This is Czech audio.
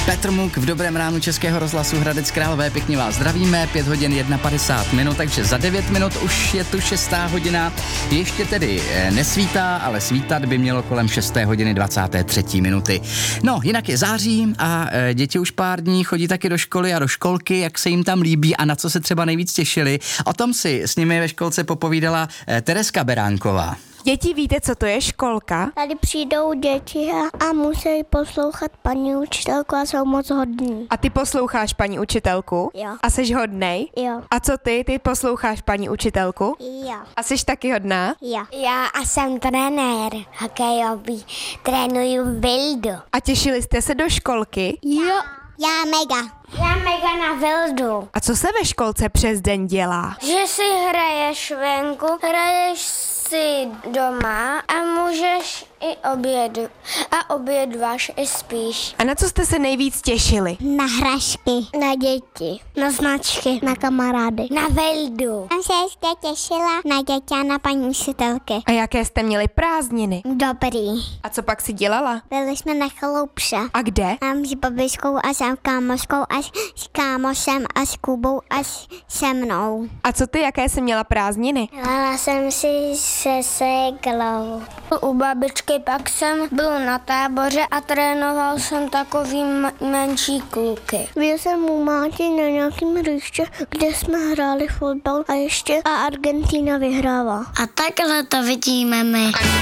Petr Muk v Dobrém ránu Českého rozhlasu Hradec Králové, pěkně vás zdravíme, 5 hodin 51 minut, takže za 9 minut už je tu 6. hodina, ještě tedy nesvítá, ale svítat by mělo kolem 6. hodiny 23 minuty. No, jinak je září a děti už pár dní chodí taky do školy a do školky, jak se jim tam líbí a na co se třeba nejvíc těšili. O tom si s nimi ve školce popovídala Tereska Beránková. Děti, víte, co to je školka? Tady přijdou děti a musí poslouchat paní učitelku a jsou moc hodní. A ty posloucháš paní učitelku? Jo. A jsi hodnej? Jo. A co ty? Ty posloucháš paní učitelku? Jo. A jsi taky hodná? Jo. Já a jsem trenér hokejový, trénuju Vildu. A těšili jste se do školky? Jo. Já mega na Vildu. A co se ve školce přes den dělá? Že si hraješ venku, hraješ si doma a můžeš i obědváš i spíš. A na co jste se nejvíc těšili? Na hračky, na děti, na značky, na kamarády, na Vildu. Jsem se ještě těšila na děti a na paní učitelky. A jaké jste měli prázdniny? Dobrý. A co pak si dělala? Byli jsme na chaloupře. A kde? Mám s babičkou a s kámoškou a s kámošem a s Kubou a se mnou. A co ty, jaké jsi měla prázdniny? Hrála jsem si se séglou. U babičky pak jsem byl na táboře a trénoval jsem takový menší kluky. Byl jsem u máti na nějakým hřiště, kde jsme hráli fotbal a ještě Argentina vyhrávala. A takhle to vidíme my.